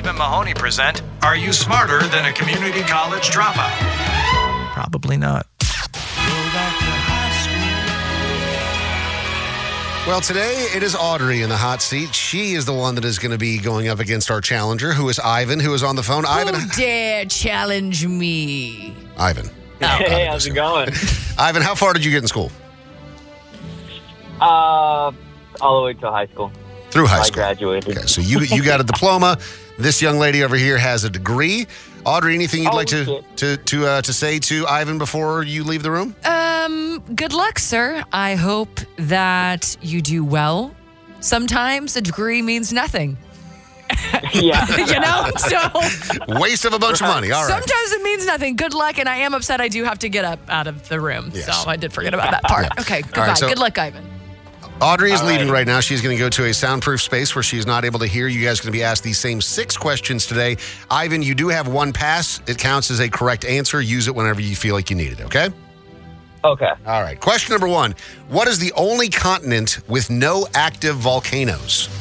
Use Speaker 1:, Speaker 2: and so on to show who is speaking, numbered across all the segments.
Speaker 1: and Mahoney present Are You Smarter Than a Community College Dropout? Probably not.
Speaker 2: Well, today it is Audrey in the hot seat. She is the one that is going to be going up against our challenger, who is Ivan, who is on the phone. Ivan,
Speaker 3: Who dare challenge me?
Speaker 2: Ivan.
Speaker 4: Hey, how's it going?
Speaker 2: Ivan, how far did you get in school?
Speaker 4: All the way to high school.
Speaker 2: Through high
Speaker 4: I
Speaker 2: school.
Speaker 4: graduated.
Speaker 2: Okay, so you got a diploma. This young lady over here has a degree. Audrey, anything you'd like to say to Ivan before you leave the room?
Speaker 3: Good luck, sir. I hope that you do well. Sometimes a degree means nothing.
Speaker 4: Yeah.
Speaker 3: So
Speaker 2: Waste of a bunch of money. All right.
Speaker 3: sometimes it means nothing. Good luck, and I am upset I do have to get up out of the room.
Speaker 2: Yes.
Speaker 3: So I did forget about that part.
Speaker 2: Yeah.
Speaker 3: Okay, goodbye.
Speaker 2: All right, so-
Speaker 3: Good luck, Ivan.
Speaker 2: Audrey is
Speaker 4: All
Speaker 2: leaving
Speaker 4: right.
Speaker 2: right now. She's going to go to a soundproof space where she's not able to hear. You guys are going to be asked these same 6 questions today. Ivan, you do have 1 pass. It counts as a correct answer. Use it whenever you feel like you need it, okay?
Speaker 4: Okay.
Speaker 2: All right. Question number 1. What is the only continent with no active volcanoes?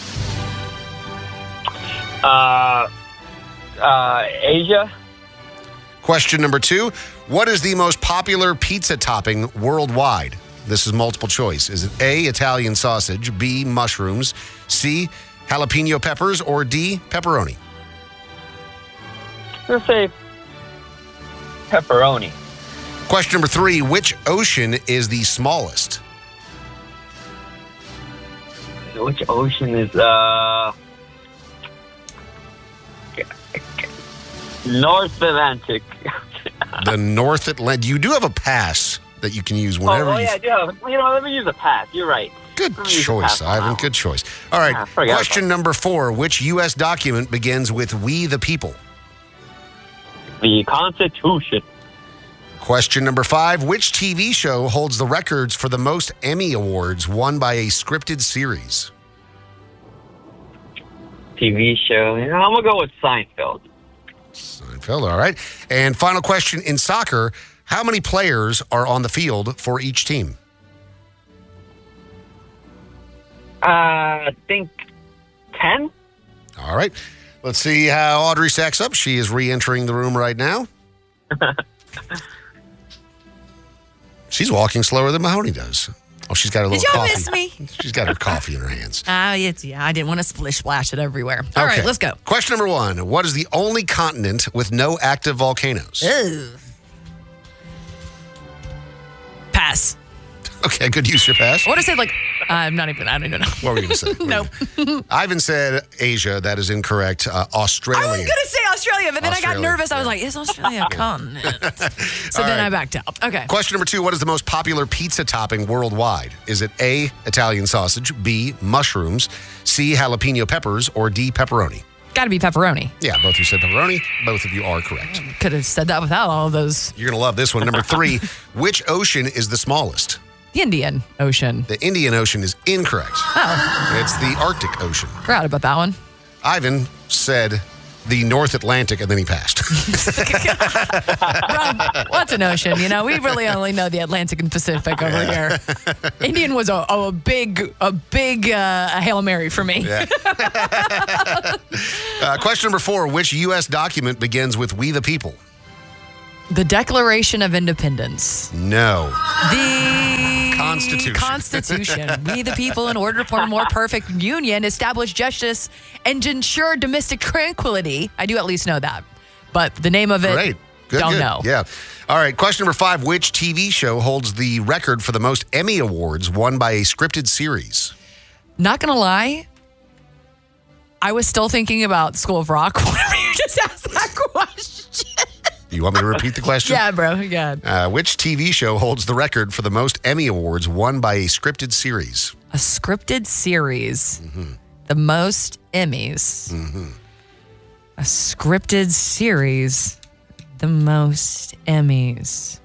Speaker 4: Asia.
Speaker 2: Question number 2. What is the most popular pizza topping worldwide? This is multiple choice. Is it A, Italian sausage, B, mushrooms, C, jalapeno peppers, or D, pepperoni?
Speaker 4: Let's say pepperoni.
Speaker 2: Question number 3. Which ocean is the smallest?
Speaker 4: Which ocean is North Atlantic?
Speaker 2: The North Atlantic. You do have a pass that you can use whenever
Speaker 4: yeah, I do have. Let me use a pass. You're right.
Speaker 2: Good
Speaker 4: Let me use a
Speaker 2: choice,
Speaker 4: pass on that
Speaker 2: Ivan.
Speaker 4: one.
Speaker 2: Good choice. All right.
Speaker 4: Ah, forgot about
Speaker 2: Question number 4. Which U.S. document begins with "We the People"?
Speaker 4: The Constitution.
Speaker 2: Question number 5. Which TV show holds the records for the most Emmy Awards won by a scripted series?
Speaker 4: TV show. I'm gonna go with Seinfeld.
Speaker 2: Seinfeld, all right. And final question. In soccer, how many players are on the field for each team?
Speaker 4: I think 10.
Speaker 2: All right. Let's see how Audrey stacks up. She is re-entering the room right now. She's walking slower than Mahoney does. Oh, she's got her little
Speaker 3: Did y'all
Speaker 2: coffee.
Speaker 3: miss me?
Speaker 2: She's got her coffee in her hands.
Speaker 3: I didn't want to splish splash it everywhere. All right, let's go.
Speaker 2: Question number 1. What is the only continent with no active volcanoes?
Speaker 3: Ugh. Pass.
Speaker 2: Okay, good use your pass.
Speaker 3: I want to say I don't even know.
Speaker 2: What were you going to say?
Speaker 3: Nope.
Speaker 2: Ivan said Asia. That is incorrect. Australia.
Speaker 3: I was going to say Australia, but then I got
Speaker 2: Australia,
Speaker 3: nervous. I was
Speaker 2: yeah.
Speaker 3: like, is Australia a continent? So
Speaker 2: All
Speaker 3: then
Speaker 2: right.
Speaker 3: I backed out. Okay.
Speaker 2: Question number 2. What is the most popular pizza topping worldwide? Is it A, Italian sausage, B, mushrooms, C, jalapeno peppers, or D, pepperoni?
Speaker 3: Got to be pepperoni.
Speaker 2: Yeah, both of you said pepperoni. Both of you are correct.
Speaker 3: Could have said that without all of those.
Speaker 2: You're going to love this one. Number 3. Which ocean is the smallest?
Speaker 3: The Indian Ocean.
Speaker 2: The Indian Ocean is incorrect.
Speaker 3: Oh,
Speaker 2: It's the Arctic Ocean.
Speaker 3: forgot about that one.
Speaker 2: Ivan said the North Atlantic, and then he passed.
Speaker 3: Bro, what's an ocean? We really only know the Atlantic and Pacific over here. Indian was a big Hail Mary for me.
Speaker 2: Yeah. Question number 4. Which U.S. document begins with "We the People"?
Speaker 3: The Declaration of Independence.
Speaker 2: No.
Speaker 3: The
Speaker 2: Constitution.
Speaker 3: We the people, in order to form a more perfect union, establish justice and ensure domestic tranquility. I do at least know that. But the name of it,
Speaker 2: Great. Good,
Speaker 3: don't
Speaker 2: good.
Speaker 3: know.
Speaker 2: Yeah. All right. Question number 5. Which TV show holds the record for the most Emmy Awards won by a scripted series?
Speaker 3: Not going to lie, I was still thinking about School of Rock whenever you just asked that question.
Speaker 2: Do you want me to repeat the question?
Speaker 3: Yeah, bro. Yeah.
Speaker 2: Which TV show holds the record for the most Emmy Awards won by a scripted series?
Speaker 3: A scripted series. The most Emmys. A scripted series. The most Emmys.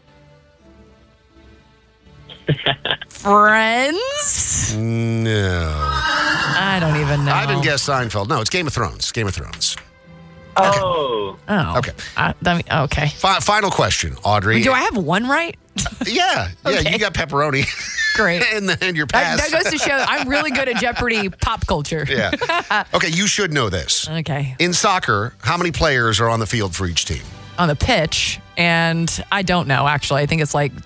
Speaker 3: Friends?
Speaker 2: No.
Speaker 3: I don't even know.
Speaker 2: I haven't guessed Seinfeld. No, it's Game of Thrones. Game of Thrones.
Speaker 4: Oh.
Speaker 3: Oh.
Speaker 2: Okay.
Speaker 3: Okay.
Speaker 2: Final question, Audrey.
Speaker 3: Do I have one right?
Speaker 2: Yeah. Yeah,
Speaker 3: Okay.
Speaker 2: you got pepperoni.
Speaker 3: Great.
Speaker 2: and then you're
Speaker 3: That
Speaker 2: past.
Speaker 3: goes to show I'm really good at Jeopardy pop culture.
Speaker 2: Yeah. Okay, you should know this.
Speaker 3: Okay.
Speaker 2: In soccer, how many players are on the field for each team?
Speaker 3: On the pitch, and I don't know, actually. I think it's like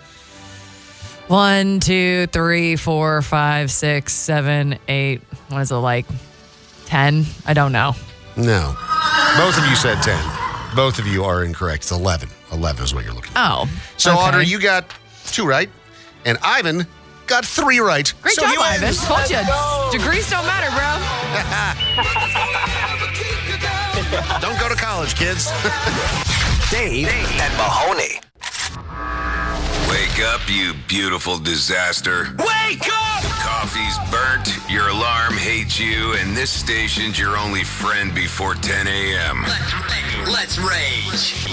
Speaker 3: 1, 2, 3, 4, 5, 6, 7, 8. What is it, like 10? I don't know.
Speaker 2: No. Both of you said 10. Both of you are incorrect. It's 11. 11 is what you're looking for.
Speaker 3: Oh.
Speaker 2: So,
Speaker 3: okay.
Speaker 2: Audrey, you got 2 right, and Ivan got 3 right.
Speaker 3: Great
Speaker 2: so
Speaker 3: job,
Speaker 2: he wins.
Speaker 3: Ivan. Told you. Degrees don't matter, bro.
Speaker 2: Don't go to college, kids.
Speaker 5: Dave and Mahoney. Wake up, you beautiful disaster. Wake up! The coffee's burnt, your alarm hates you, and this station's your only friend before 10 a.m.
Speaker 6: Let's rage.